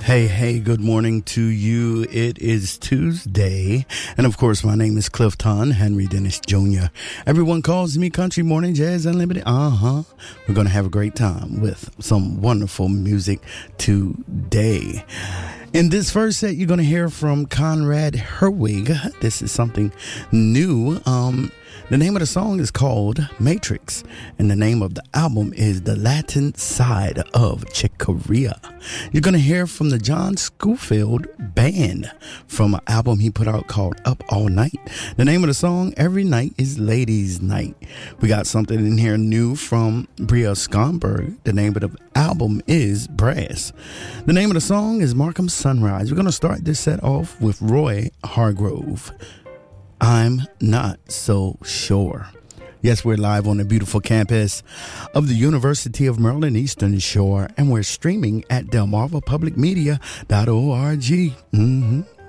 Hey, good morning to you. It is Tuesday. And of course, my name is Clifton Henry Dennis Jr. Everyone calls me Country Morning Jazz Unlimited. We're going to have a great time with some wonderful music today. In this first set, you're going to hear from Conrad Herwig. This is something new. The name of the song is called Matrix, and the name of the album is The Latin Side of Chick Corea. You're going to hear from the John Scofield Band from an album he put out called Up All Night. The name of the song, Every Night is Ladies' Night. We got something in here new from Bria Skonberg. The name of the album is Brass. The name of the song is Markham Sunrise. We're going to start this set off with Roy Hargrove. I'm not so sure. Yes, we're live on the beautiful campus of the University of Maryland Eastern Shore, and we're streaming at delmarvapublicmedia.org.